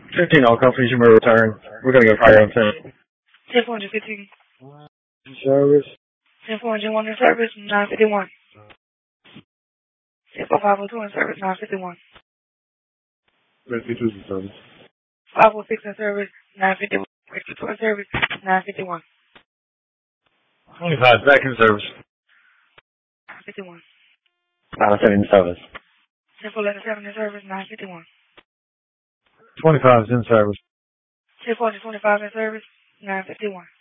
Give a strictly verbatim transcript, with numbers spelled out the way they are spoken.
fifteen all companies you may return. We're going to go fire on ten. ten four fifteen. Service. ten four oh one in service, nine fifty-one. ten four five oh two in service, nine fifty-one. fifty-two in service. five oh six in service, nine fifty-one. fifty-two in service, nine fifty-one. twenty-five back in service. nine fifty-one. nine seven in service. ten four eleven seven in service, nine fifty-one. twenty-five is in service. ten four twenty-five in service, nine fifty-one.